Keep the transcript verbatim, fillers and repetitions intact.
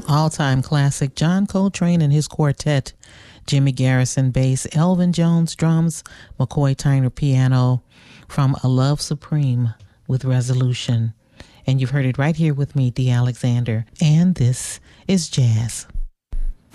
All-time classic John Coltrane and his quartet, Jimmy Garrison bass, Elvin Jones drums, McCoy Tyner piano, from A Love Supreme with Resolution. And you've heard it right here with me, Dee Alexander. And this is Jazz.